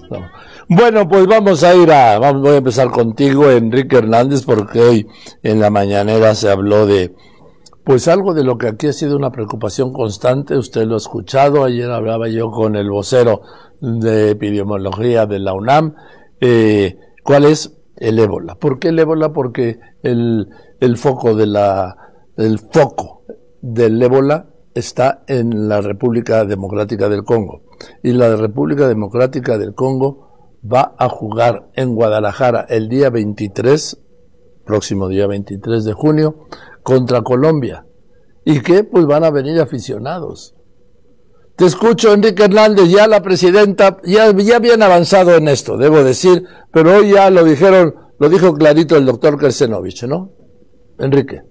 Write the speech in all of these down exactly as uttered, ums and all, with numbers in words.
No. Bueno, pues vamos a ir a, vamos, voy a empezar contigo, Enrique Hernández, porque hoy en la mañanera se habló de, pues algo de lo que aquí ha sido una preocupación constante, usted lo ha escuchado, ayer hablaba yo con el vocero de epidemiología de la UNAM, eh, ¿cuál es? El ébola. ¿Por qué el ébola? Porque el, el foco de la, el foco del ébola está en la República Democrática del Congo. Y la República Democrática del Congo va a jugar en Guadalajara el día veintitrés, próximo día veintitrés de junio, contra Colombia. ¿Y qué? Pues van a venir aficionados. Te escucho, Enrique Hernández, ya la presidenta, ya, ya bien avanzado en esto, debo decir, pero hoy ya lo dijeron, lo dijo clarito el doctor Kersenovich, ¿no? Enrique.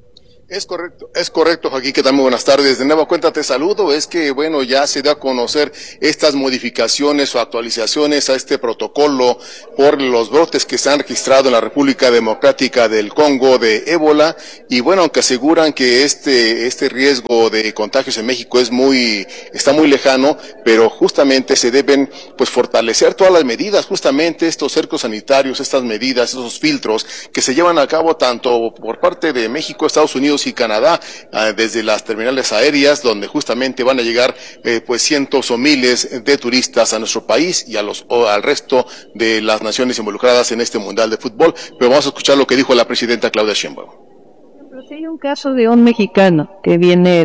Es correcto, es correcto, Joaquín, que también buenas tardes. De nueva cuenta te saludo. Es que, bueno, ya se da a conocer estas modificaciones o actualizaciones a este protocolo por los brotes que se han registrado en la República Democrática del Congo de ébola. Y bueno, aunque aseguran que este, este riesgo de contagios en México es muy, está muy lejano, pero justamente se deben, pues, fortalecer todas las medidas, justamente estos cercos sanitarios, estas medidas, esos filtros que se llevan a cabo tanto por parte de México, Estados Unidos y Canadá, uh, desde las terminales aéreas, donde justamente van a llegar eh, pues cientos o miles de turistas a nuestro país y a los o al resto de las naciones involucradas en este mundial de fútbol. Pero vamos a escuchar lo que dijo la presidenta Claudia Sheinbaum. Pero si hay un caso de un mexicano que viene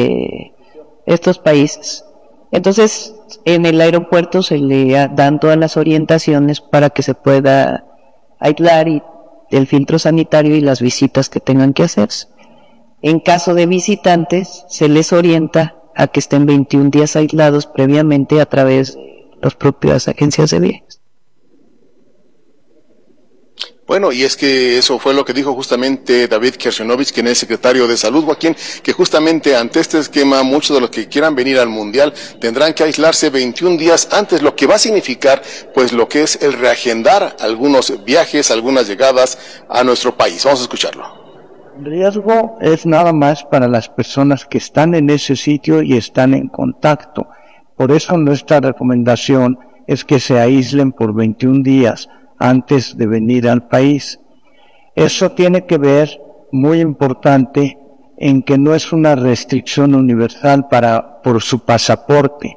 de estos países, entonces en el aeropuerto se le dan todas las orientaciones para que se pueda aislar y el filtro sanitario y las visitas que tengan que hacerse. En caso de visitantes, se les orienta a que estén veintiún días aislados previamente a través de las propias agencias de viajes. Bueno, y es que eso fue lo que dijo justamente David Kersenovich, quien es secretario de Salud, Joaquín, que justamente ante este esquema, muchos de los que quieran venir al Mundial tendrán que aislarse veintiún días antes, lo que va a significar, pues, lo que es el reagendar algunos viajes, algunas llegadas a nuestro país. Vamos a escucharlo. El riesgo es nada más para las personas que están en ese sitio y están en contacto. Por eso nuestra recomendación es que se aíslen por veintiún días antes de venir al país. Eso tiene que ver, muy importante, en que no es una restricción universal para por su pasaporte.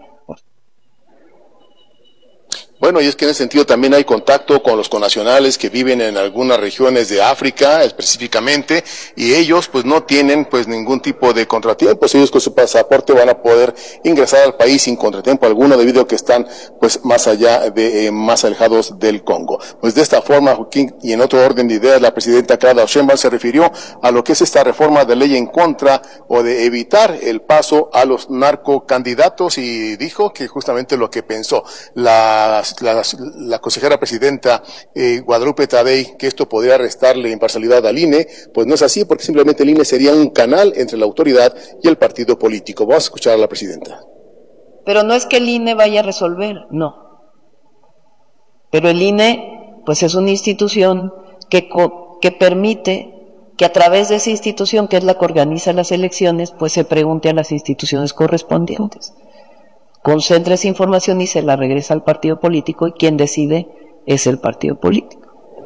Bueno, y es que en ese sentido también hay contacto con los connacionales que viven en algunas regiones de África específicamente, y ellos pues no tienen pues ningún tipo de contratiempos. Ellos con su pasaporte van a poder ingresar al país sin contratiempo alguno, debido a que están pues más allá de, eh, más alejados del Congo. Pues de esta forma, Joaquín, y en otro orden de ideas, la presidenta Claudia Sheinbaum se refirió a lo que es esta reforma de ley en contra o de evitar el paso a los narcocandidatos, y dijo que justamente lo que pensó la La, la consejera presidenta eh, Guadalupe Tadei, que esto podría restarle imparcialidad al I N E, pues no es así, porque simplemente el I N E sería un canal entre la autoridad y el partido político. Vamos a escuchar a la presidenta. Pero no es que el I N E vaya a resolver, no. Pero el I N E, pues es una institución que, que permite que a través de esa institución, que es la que organiza las elecciones, pues se pregunte a las instituciones correspondientes. Concentra esa información y se la regresa al partido político, y quien decide es el partido político.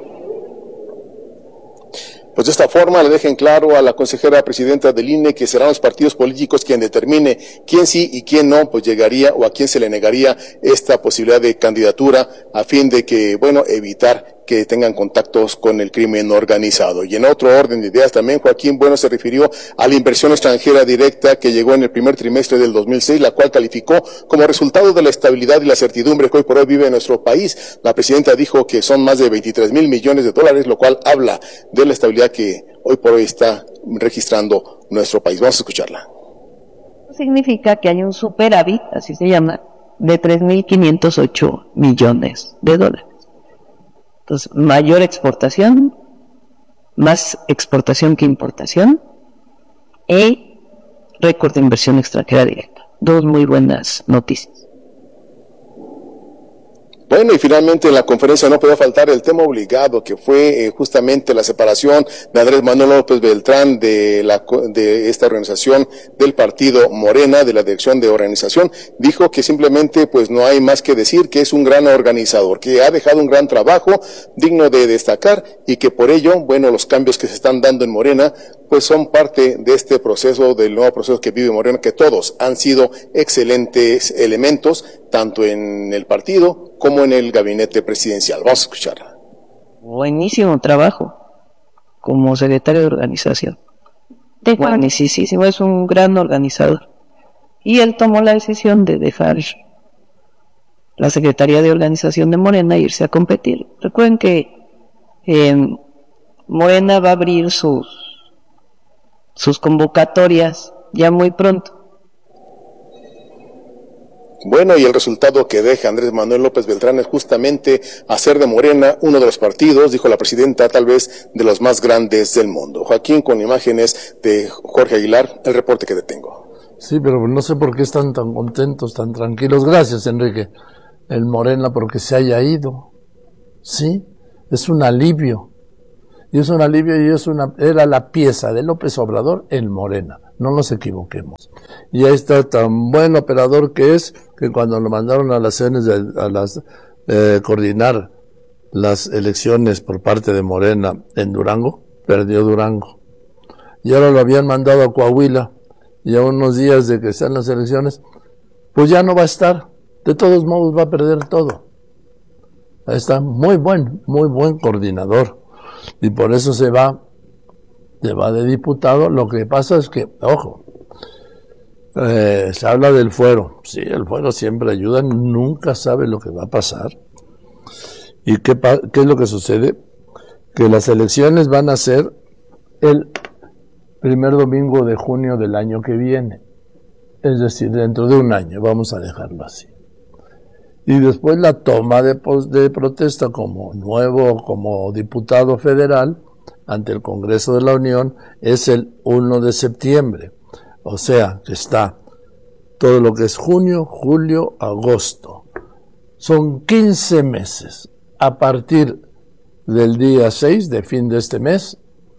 Pues de esta forma le dejen claro a la consejera presidenta del I N E que serán los partidos políticos quien determine quién sí y quién no, pues llegaría, o a quién se le negaría esta posibilidad de candidatura, a fin de que, bueno, evitar que tengan contactos con el crimen organizado. Y en otro orden de ideas también, Joaquín, bueno, se refirió a la inversión extranjera directa que llegó en el primer trimestre del dos mil seis, la cual calificó como resultado de la estabilidad y la certidumbre que hoy por hoy vive nuestro país. La presidenta dijo que son más de veintitrés mil millones de dólares, lo cual habla de la estabilidad que hoy por hoy está registrando nuestro país. Vamos a escucharla. Significa que hay un superávit, así se llama, de tres mil quinientos ocho millones de dólares. Entonces, mayor exportación, más exportación que importación, y récord de inversión extranjera directa. Dos muy buenas noticias. Bueno, y finalmente en la conferencia no podía faltar el tema obligado, que fue eh, justamente la separación de Andrés Manuel López Beltrán de la de esta organización del partido Morena, de la dirección de organización. Dijo que simplemente pues no hay más que decir, que es un gran organizador, que ha dejado un gran trabajo digno de destacar y que por ello, bueno, los cambios que se están dando en Morena pues son parte de este proceso, del nuevo proceso que vive Morena, que todos han sido excelentes elementos, tanto en el partido como en el gabinete presidencial. Vamos a escucharla. Buenísimo trabajo como secretario de organización. Buenísimo, es un gran organizador. Y él tomó la decisión de dejar la Secretaría de Organización de Morena e irse a competir. Recuerden que eh, Morena va a abrir sus sus convocatorias ya muy pronto. Bueno, y el resultado que deja Andrés Manuel López Beltrán es justamente hacer de Morena uno de los partidos, dijo la presidenta, tal vez de los más grandes del mundo. Joaquín, con imágenes de Jorge Aguilar, el reporte que detengo. Sí, pero no sé por qué están tan contentos, tan tranquilos. Gracias, Enrique. El Morena porque se haya ido. Sí, es un alivio. Y es un alivio y es una, era la pieza de López Obrador en Morena. No nos equivoquemos. Y ahí está tan buen operador que es, que cuando lo mandaron a las cenas de, a las, eh, coordinar las elecciones por parte de Morena en Durango, perdió Durango. Y ahora lo habían mandado a Coahuila, y a unos días de que sean las elecciones, pues ya no va a estar. De todos modos va a perder todo. Ahí está, muy buen, muy buen coordinador. Y por eso se va, se va de diputado. Lo que pasa es que, ojo, eh, se habla del fuero. Sí, el fuero siempre ayuda, nunca sabe lo que va a pasar. ¿Y qué, qué es lo que sucede? Que las elecciones van a ser el primer domingo de junio del año que viene. Es decir, dentro de un año, vamos a dejarlo así. Y después la toma de, de protesta como nuevo, como diputado federal ante el Congreso de la Unión es el primero de septiembre. O sea, que está todo lo que es junio, julio, agosto. Son quince meses. A partir del día seis de fin de este mes,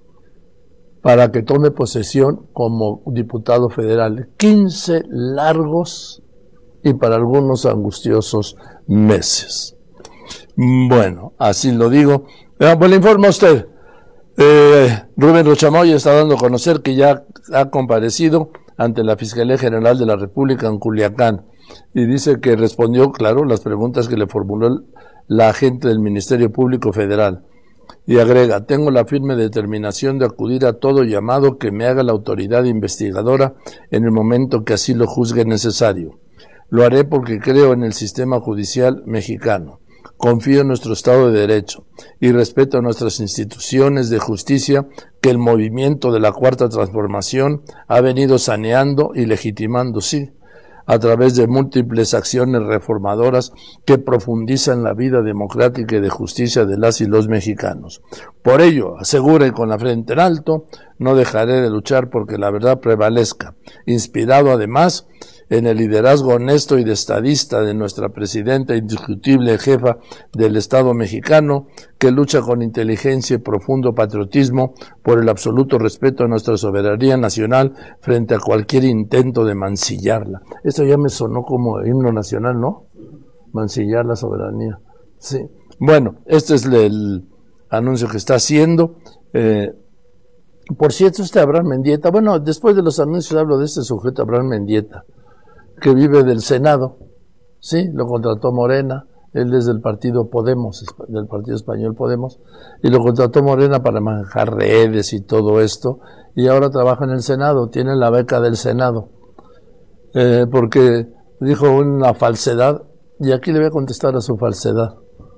para que tome posesión como diputado federal. quince largos y para algunos angustiosos meses. Bueno, así lo digo. Eh, pues le informo a usted. Eh, Rubén Rochamoya está dando a conocer que ya ha comparecido ante la Fiscalía General de la República en Culiacán y dice que respondió, claro, las preguntas que le formuló el, la agente del Ministerio Público Federal. Y agrega, tengo la firme determinación de acudir a todo llamado que me haga la autoridad investigadora en el momento que así lo juzgue necesario. Lo haré porque creo en el sistema judicial mexicano, confío en nuestro Estado de Derecho y respeto a nuestras instituciones de justicia que el movimiento de la Cuarta Transformación ha venido saneando y legitimando, sí, a través de múltiples acciones reformadoras que profundizan la vida democrática y de justicia de las y los mexicanos. Por ello, asegura y con la frente en alto, no dejaré de luchar porque la verdad prevalezca, inspirado además en el liderazgo honesto y de estadista de nuestra presidenta indiscutible jefa del Estado mexicano, que lucha con inteligencia y profundo patriotismo por el absoluto respeto a nuestra soberanía nacional frente a cualquier intento de mancillarla. Esto ya me sonó como himno nacional, ¿no? Mancillar la soberanía. Sí. Bueno, este es el anuncio que está haciendo. Eh, por cierto, este Abraham Mendieta, bueno, después de los anuncios hablo de este sujeto, Abraham Mendieta, que vive del Senado, sí, lo contrató Morena, él es del partido Podemos, del partido español Podemos, y lo contrató Morena para manejar redes y todo esto, y ahora trabaja en el Senado, tiene la beca del Senado, eh, porque dijo una falsedad, y aquí le voy a contestar a su falsedad.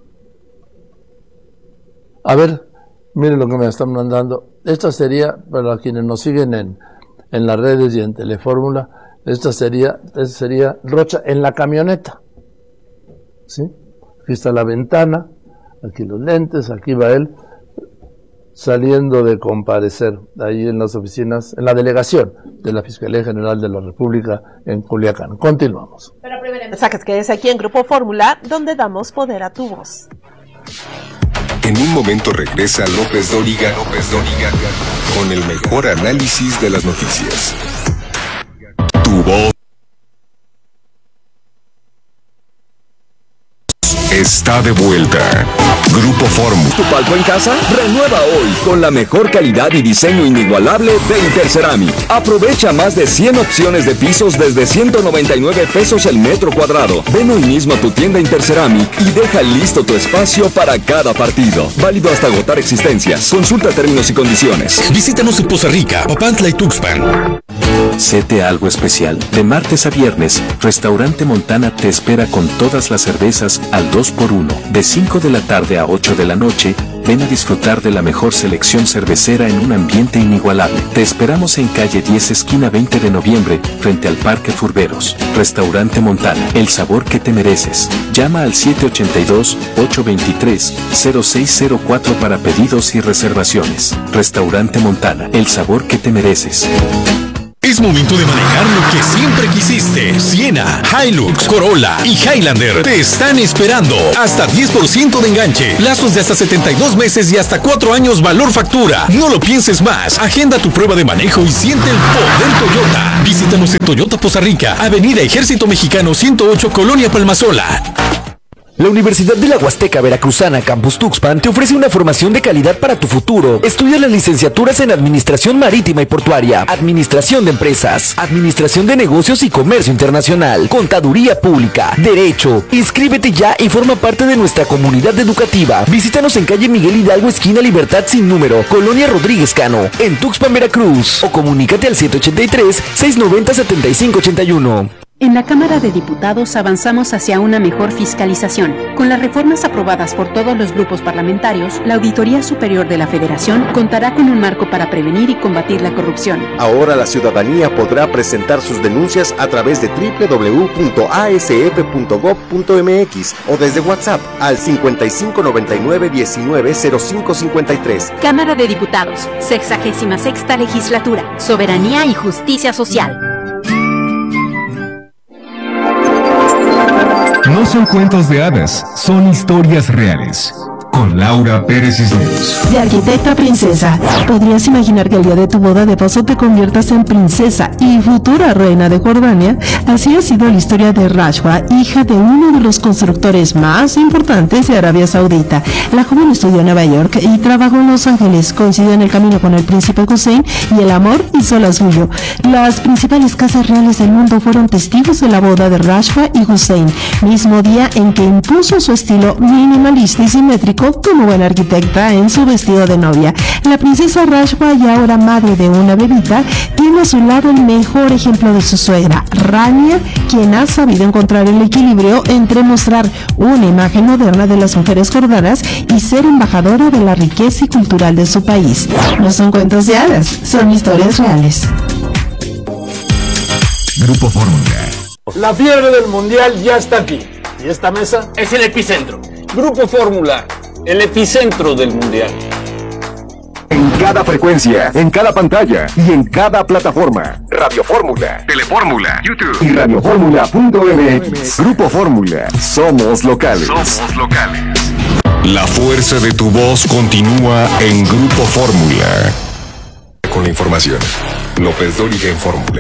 A ver, miren lo que me están mandando, esta sería, para quienes nos siguen en, en las redes y en Telefórmula, esta sería, esta sería Rocha en la camioneta, ¿sí? Aquí está la ventana, aquí los lentes, aquí va él, saliendo de comparecer ahí en las oficinas, en la delegación de la Fiscalía General de la República en Culiacán. Continuamos. Pero primero, mensajes que es aquí en Grupo Fórmula, donde damos poder a tu voz. En un momento regresa López Dóriga, López Dóriga, con el mejor análisis de las noticias. Tu voz está de vuelta. Grupo Fórmula. ¿Tu palco en casa? Renueva hoy con la mejor calidad y diseño inigualable de Interceramic. Aprovecha más de cien opciones de pisos desde ciento noventa y nueve pesos el metro cuadrado. Ven hoy mismo a tu tienda Interceramic y deja listo tu espacio para cada partido. Válido hasta agotar existencias. Consulta términos y condiciones. Visítanos en Poza Rica, Papantla y Tuxpan. Séte algo especial. De martes a viernes, Restaurante Montana te espera con todas las cervezas al dos por uno. De cinco de la tarde a ocho de la noche, ven a disfrutar de la mejor selección cervecera en un ambiente inigualable. Te esperamos en calle diez, esquina veinte de noviembre, frente al Parque Furberos. Restaurante Montana, el sabor que te mereces. Llama al siete ocho dos, ocho dos tres, cero seis cero cuatro para pedidos y reservaciones. Restaurante Montana, el sabor que te mereces. Es momento de manejar lo que siempre quisiste. Siena, Hilux, Corolla y Highlander te están esperando. Hasta diez por ciento de enganche, plazos de hasta setenta y dos meses y hasta cuatro años valor factura. No lo pienses más. Agenda tu prueba de manejo y siente el poder Toyota. Visítanos en Toyota Poza Rica, Avenida Ejército Mexicano ciento ocho, Colonia Palmasola. La Universidad de la Huasteca Veracruzana Campus Tuxpan te ofrece una formación de calidad para tu futuro. Estudia las licenciaturas en Administración Marítima y Portuaria, Administración de Empresas, Administración de Negocios y Comercio Internacional, Contaduría Pública, Derecho. Inscríbete ya y forma parte de nuestra comunidad educativa. Visítanos en calle Miguel Hidalgo, esquina Libertad sin número, Colonia Rodríguez Cano, en Tuxpan, Veracruz. O comunícate al siete ocho tres, seis nueve cero, siete cinco ocho uno. En la Cámara de Diputados avanzamos hacia una mejor fiscalización. Con las reformas aprobadas por todos los grupos parlamentarios, la Auditoría Superior de la Federación contará con un marco para prevenir y combatir la corrupción. Ahora la ciudadanía podrá presentar sus denuncias a través de doble u doble u doble u punto a s f punto gob punto m x o desde WhatsApp al cincuenta y cinco noventa y nueve diecinueve cero cinco cincuenta y tres. Cámara de Diputados, sexagésima sexta Legislatura, Soberanía y Justicia Social. No son cuentos de hadas, son historias reales. Con Laura Pérez Cisneros. De arquitecta a princesa, ¿podrías imaginar que el día de tu boda de paso te conviertas en princesa y futura reina de Jordania? Así ha sido la historia de Rashwa, hija de uno de los constructores más importantes de Arabia Saudita. La joven estudió en Nueva York y trabajó en Los Ángeles, coincidió en el camino con el príncipe Hussein y el amor hizo lo suyo. Las principales casas reales del mundo fueron testigos de la boda de Rashwa y Hussein, mismo día en que impuso su estilo minimalista y simétrico como buena arquitecta en su vestido de novia. La princesa Rashwa, y ahora madre de una bebita, tiene a su lado el mejor ejemplo de su suegra, Rania, quien ha sabido encontrar el equilibrio entre mostrar una imagen moderna de las mujeres jordanas y ser embajadora de la riqueza y cultural de su país. No son cuentos de hadas, son historias reales. Grupo Fórmula. La fiebre del mundial ya está aquí. Y esta mesa es el epicentro. Grupo Fórmula, el epicentro del mundial. En cada frecuencia, en cada pantalla y en cada plataforma. Radio Fórmula, Telefórmula, YouTube y radioformula punto m x. Grupo Fórmula, somos locales. Somos locales. La fuerza de tu voz continúa en Grupo Fórmula. Con la información, López Dóriga en Fórmula.